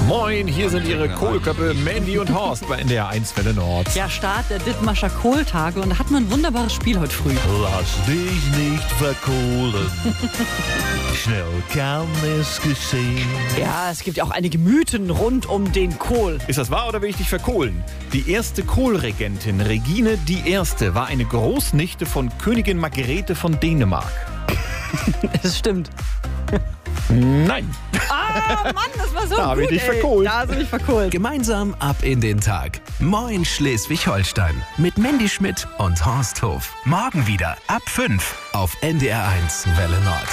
Moin, hier sind Ihre Kohlköppe Mandy und Horst bei NDR 1 Welle Nord. Ja, Start der Dithmarscher Kohltage und da hatten wir ein wunderbares Spiel heute früh. Lass dich nicht verkohlen. Schnell kann es geschehen. Ja, es gibt ja auch einige Mythen rund um den Kohl. Ist das wahr oder will ich dich verkohlen? Die erste Kohlregentin, Regine I., war eine Großnichte von Königin Margrethe von Dänemark. Das stimmt. Nein. Ah, Mann, das war so Da hab gut, ich dich ey. verkohlt. Da hast du mich verkohlt. Gemeinsam ab in den Tag. Moin Schleswig-Holstein. Mit Mandy Schmidt und Horst Hof. Morgen wieder ab 5 auf NDR 1 Welle Nord.